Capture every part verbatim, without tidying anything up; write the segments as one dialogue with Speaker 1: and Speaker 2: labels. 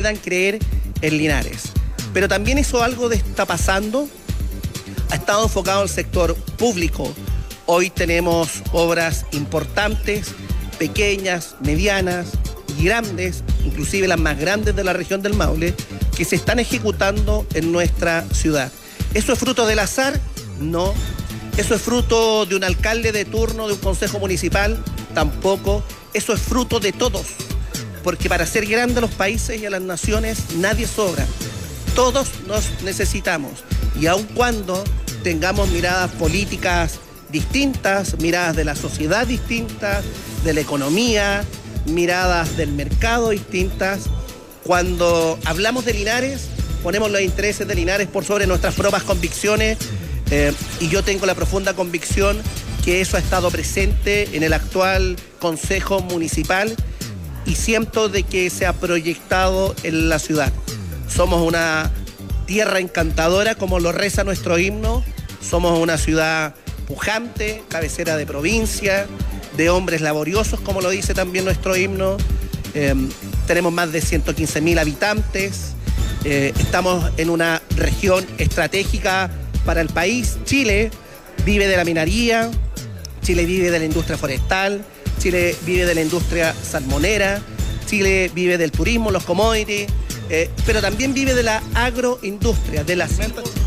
Speaker 1: puedan creer en Linares. Pero también eso algo está pasando, ha estado enfocado al sector público. Hoy tenemos obras importantes, pequeñas, medianas y grandes, inclusive las más grandes de la región del Maule, que se están ejecutando en nuestra ciudad. ¿Eso es fruto del azar? No. ¿Eso es fruto de un alcalde de turno, de un consejo municipal? Tampoco. Eso es fruto de todos. Porque para hacer grandes los países y a las naciones nadie sobra. Todos nos necesitamos. Y aun cuando tengamos miradas políticas distintas, miradas de la sociedad distintas, de la economía, miradas del mercado distintas, cuando hablamos de Linares, ponemos los intereses de Linares por sobre nuestras propias convicciones, eh, y yo tengo la profunda convicción que eso ha estado presente en el actual Consejo Municipal y siento de que se ha proyectado en la ciudad. Somos una tierra encantadora, como lo reza nuestro himno, somos una ciudad pujante, cabecera de provincia, de hombres laboriosos, como lo dice también nuestro himno. Eh, tenemos más de ciento quince mil habitantes, eh, estamos en una región estratégica para el país. Chile vive de la minería, Chile vive de la industria forestal, Chile vive de la industria salmonera, Chile vive del turismo, los commodities, eh, pero también vive de la agroindustria, de las...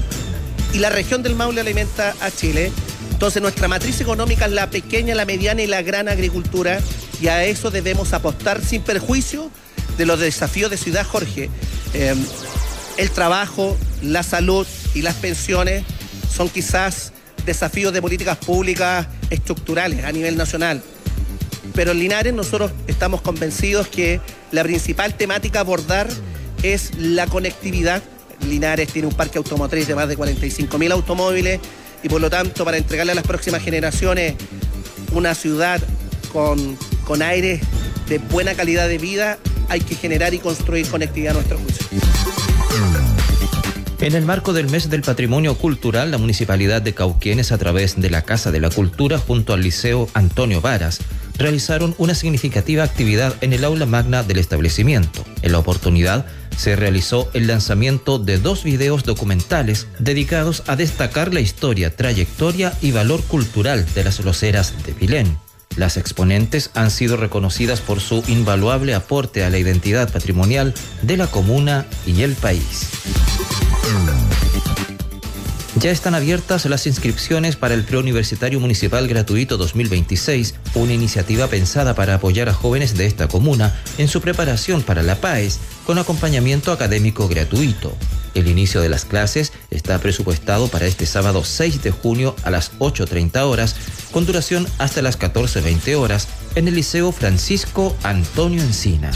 Speaker 1: Y la región del Maule alimenta a Chile. Entonces nuestra matriz económica es la pequeña, la mediana y la gran agricultura, y a eso debemos apostar sin perjuicio de los desafíos de Ciudad Jorge. Eh, el trabajo, la salud y las pensiones son quizás desafíos de políticas públicas estructurales a nivel nacional. Pero en Linares nosotros estamos convencidos que la principal temática a abordar es la conectividad. Linares tiene un parque automotriz de más de cuarenta y cinco mil automóviles y por lo tanto para entregarle a las próximas generaciones una ciudad con, con aires de buena calidad de vida, hay que generar y construir conectividad a nuestro juicio.
Speaker 2: En el marco del Mes del Patrimonio Cultural, la Municipalidad de Cauquenes, a través de la Casa de la Cultura, junto al Liceo Antonio Varas, realizaron una significativa actividad en el aula magna del establecimiento. En la oportunidad, se realizó el lanzamiento de dos videos documentales dedicados a destacar la historia, trayectoria y valor cultural de las loceras de Vilén. Las exponentes han sido reconocidas por su invaluable aporte a la identidad patrimonial de la comuna y el país. Ya están abiertas las inscripciones para el Preuniversitario Municipal Gratuito dos mil veintiséis, una iniciativa pensada para apoyar a jóvenes de esta comuna en su preparación para la P A E S con acompañamiento académico gratuito. El inicio de las clases está presupuestado para este sábado seis de junio a las ocho treinta horas, con duración hasta las catorce veinte horas, en el Liceo Francisco Antonio Encina.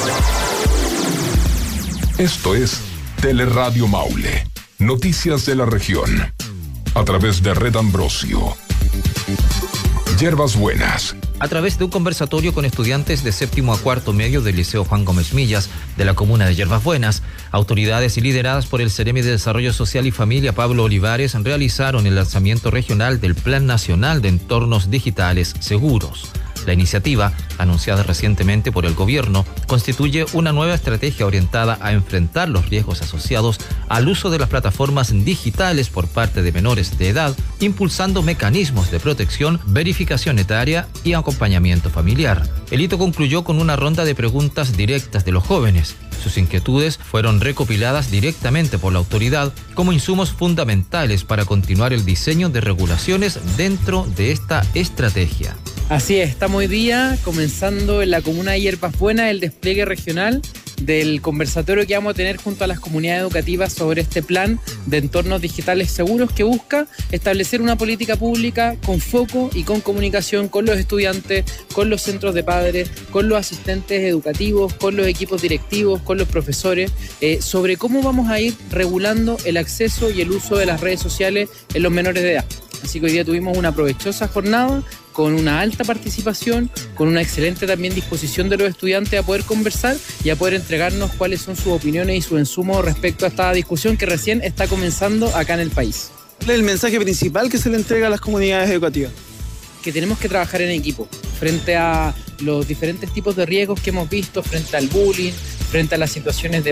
Speaker 3: Esto es Teleradio Maule. Noticias de la región. A través de Red Ambrosio. Hierbas Buenas.
Speaker 2: A través de un conversatorio con estudiantes de séptimo a cuarto medio del Liceo Juan Gómez Millas de la comuna de Hierbas Buenas, autoridades y lideradas por el Seremi de Desarrollo Social y Familia Pablo Olivares realizaron el lanzamiento regional del Plan Nacional de Entornos Digitales Seguros. La iniciativa, anunciada recientemente por el gobierno, constituye una nueva estrategia orientada a enfrentar los riesgos asociados al uso de las plataformas digitales por parte de menores de edad, impulsando mecanismos de protección, verificación etaria y acompañamiento familiar. El hito concluyó con una ronda de preguntas directas de los jóvenes. Sus inquietudes fueron recopiladas directamente por la autoridad como insumos fundamentales para continuar el diseño de regulaciones dentro de esta estrategia.
Speaker 4: Así es, estamos hoy día comenzando en la comuna de Hierbas Buenas el despliegue regional del conversatorio que vamos a tener junto a las comunidades educativas sobre este plan de entornos digitales seguros que busca establecer una política pública con foco y con comunicación con los estudiantes, con los centros de padres, con los asistentes educativos, con los equipos directivos, con los profesores, eh, sobre cómo vamos a ir regulando el acceso y el uso de las redes sociales en los menores de edad. Así que hoy día tuvimos una provechosa jornada con una alta participación, con una excelente también disposición de los estudiantes a poder conversar y a poder entregarnos cuáles son sus opiniones y sus insumos respecto a esta discusión que recién está comenzando acá en el país.
Speaker 5: ¿Cuál es el mensaje principal que se le entrega a las comunidades educativas?
Speaker 4: Que tenemos que trabajar en equipo frente a los diferentes tipos de riesgos que hemos visto, frente al bullying, frente a las situaciones de